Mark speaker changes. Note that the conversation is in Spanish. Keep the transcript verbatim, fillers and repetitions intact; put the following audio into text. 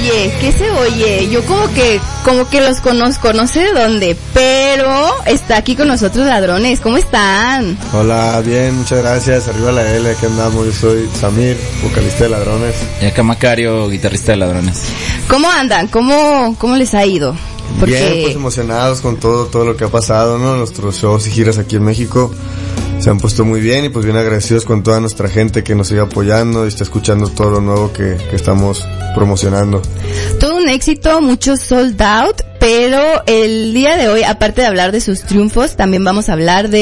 Speaker 1: oye? ¿Qué se oye? Yo como que, como que los conozco, no sé de dónde, pero está aquí con nosotros Ladrones. ¿Cómo están?
Speaker 2: Hola, bien, muchas gracias. Arriba la L, aquí andamos. Yo soy Samir, vocalista de Ladrones.
Speaker 3: Y acá Macario, guitarrista de Ladrones.
Speaker 1: ¿Cómo andan? ¿Cómo, cómo les ha ido?
Speaker 2: Porque... Bien, pues emocionados con todo, todo lo que ha pasado, ¿no? Nuestros shows y giras aquí en México se han puesto muy bien y pues bien agradecidos con toda nuestra gente que nos sigue apoyando y está escuchando todo lo nuevo que, que estamos promocionando.
Speaker 1: Todo un éxito, mucho sold out, pero el día de hoy, aparte de hablar de sus triunfos, también vamos a hablar de